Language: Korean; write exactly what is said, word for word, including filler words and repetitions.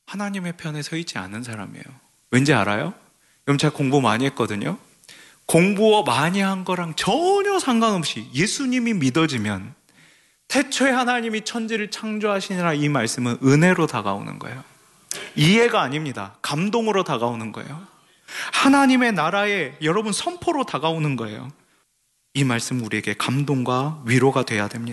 하나님의 편에 서 있지 않은 사람이에요. 왠지 알아요? 여러분, 제가 공부 많이 했거든요. 공부 많이 한 거랑 전혀 상관없이 예수님이 믿어지면 태초에 하나님이 천지를 창조하시니라 이 말씀은 은혜로 다가오는 거예요. 이해가 아닙니다. 감동으로 다가오는 거예요. 하나님의 나라에 여러분 선포로 다가오는 거예요. 이 말씀 우리에게 감동과 위로가 돼야 됩니다.